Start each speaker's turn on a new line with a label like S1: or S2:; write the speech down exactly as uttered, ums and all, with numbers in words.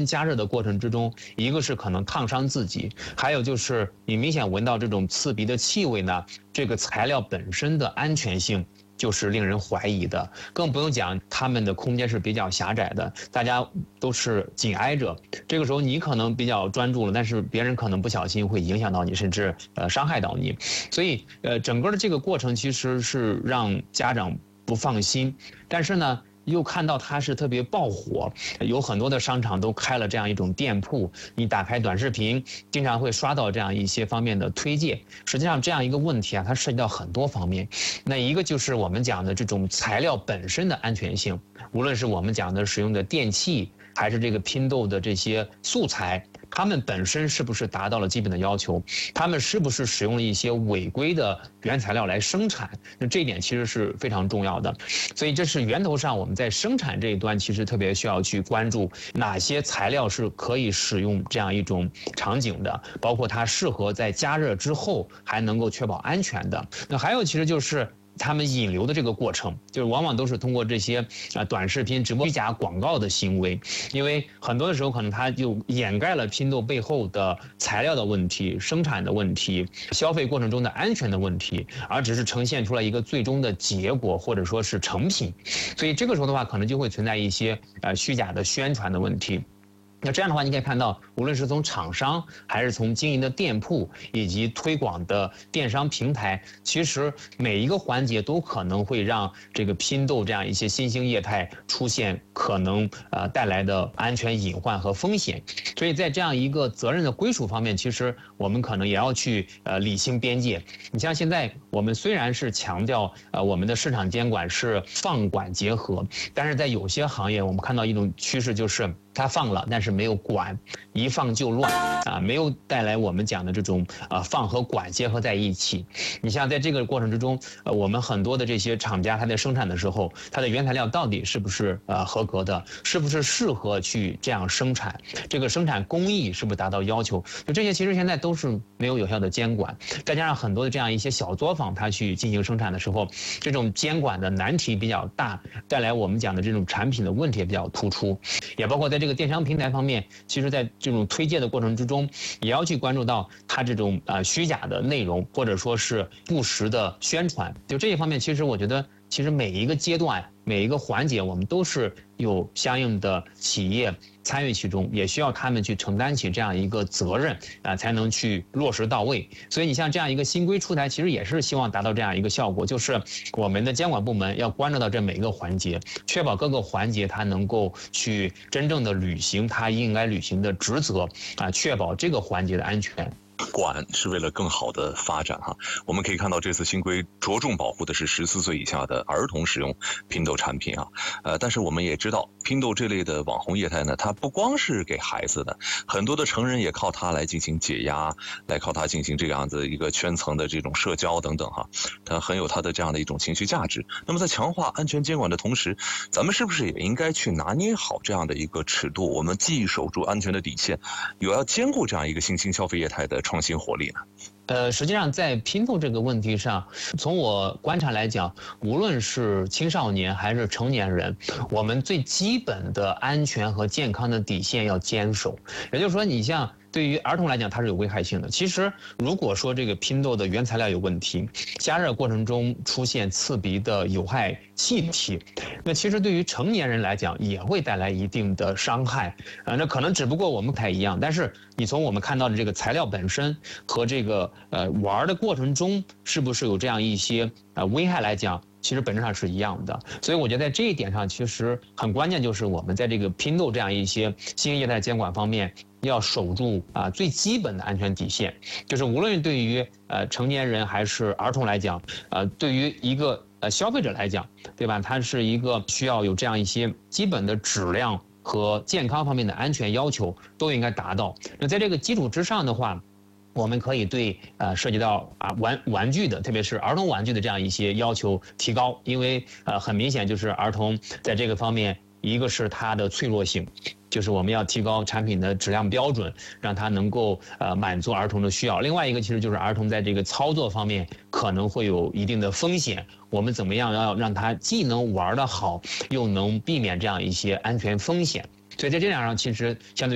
S1: 加热的过程之中，一个是可能烫伤自己，还有就是你明显闻到这种刺鼻的气味呢，这个材料本身的安全性就是令人怀疑的，更不用讲他们的空间是比较狭窄的，大家都是紧挨着，这个时候你可能比较专注了，但是别人可能不小心会影响到你，甚至呃伤害到你，所以呃整个的这个过程其实是让家长不放心，但是呢又看到它是特别爆火，有很多的商场都开了这样一种店铺，你打开短视频经常会刷到这样一些方面的推荐。实际上这样一个问题啊，它涉及到很多方面，那一个就是我们讲的这种材料本身的安全性，无论是我们讲的使用的电器还是这个拼豆的这些素材，他们本身是不是达到了基本的要求，他们是不是使用了一些违规的原材料来生产，那这一点其实是非常重要的。所以这是源头上我们在生产这一端其实特别需要去关注哪些材料是可以使用这样一种场景的，包括它适合在加热之后还能够确保安全的。那还有其实就是他们引流的这个过程，就是往往都是通过这些啊短视频直播虚假广告的行为，因为很多的时候可能它就掩盖了拼豆背后的材料的问题、生产的问题、消费过程中的安全的问题，而只是呈现出来一个最终的结果或者说是成品，所以这个时候的话可能就会存在一些呃虚假的宣传的问题。那这样的话，你可以看到，无论是从厂商，还是从经营的店铺，以及推广的电商平台，其实每一个环节都可能会让这个拼豆这样一些新兴业态出现可能呃带来的安全隐患和风险。所以在这样一个责任的归属方面，其实我们可能也要去呃理清边界。你像现在我们虽然是强调呃我们的市场监管是放管结合，但是在有些行业我们看到一种趋势就是。它放了，但是没有管，一放就乱啊，没有带来我们讲的这种呃放和管结合在一起。你像在这个过程之中，呃，我们很多的这些厂家，它在生产的时候，它的原材料到底是不是呃合格的，是不是适合去这样生产，这个生产工艺是不是达到要求？就这些其实现在都是没有有效的监管，再加上很多的这样一些小作坊，它去进行生产的时候，这种监管的难题比较大，带来我们讲的这种产品的问题也比较突出，也包括在这个。这个电商平台方面，其实在这种推荐的过程之中，也要去关注到它这种呃虚假的内容，或者说是不实的宣传。就这一方面，其实我觉得，其实每一个阶段、每一个环节，我们都是有相应的企业参与其中，也需要他们去承担起这样一个责任啊、呃，才能去落实到位。所以你像这样一个新规出台，其实也是希望达到这样一个效果，就是我们的监管部门要关注到这每一个环节，确保各个环节它能够去真正的履行它应该履行的职责啊、呃，确保这个环节的安全。
S2: 管是为了更好的发展哈，我们可以看到这次新规着重保护的是十四岁以下的儿童使用拼豆产品啊，呃，但是我们也知道拼豆这类的网红业态呢，它不光是给孩子的，很多的成人也靠它来进行解压，来靠它进行这样子一个圈层的这种社交等等哈，它很有它的这样的一种情绪价值。那么在强化安全监管的同时，咱们是不是也应该去拿捏好这样的一个尺度？我们既守住安全的底线，有要兼顾这样一个新兴消费业态的创新活力呢？
S1: 呃，实际上在拼豆这个问题上，从我观察来讲，无论是青少年还是成年人，我们最基本的安全和健康的底线要坚守。也就是说，你像对于儿童来讲，它是有危害性的。其实，如果说这个拼豆的原材料有问题，加热过程中出现刺鼻的有害气体，那其实对于成年人来讲也会带来一定的伤害。啊，那可能只不过我们不太一样，但是你从我们看到的这个材料本身和这个呃玩的过程中是不是有这样一些呃危害来讲，其实本质上是一样的。所以我觉得在这一点上，其实很关键，就是我们在这个拼豆这样一些新兴业态监管方面，要守住啊最基本的安全底线，就是无论对于呃成年人还是儿童来讲，呃对于一个呃消费者来讲，对吧？它是一个需要有这样一些基本的质量和健康方面的安全要求都应该达到。那在这个基础之上的话，我们可以对呃涉及到啊玩玩具的，特别是儿童玩具的这样一些要求提高，因为呃很明显就是儿童在这个方面，一个是它的脆弱性，就是我们要提高产品的质量标准，让它能够呃满足儿童的需要。另外一个其实就是儿童在这个操作方面可能会有一定的风险，我们怎么样要让他既能玩得好，又能避免这样一些安全风险。所以在这点上，其实相对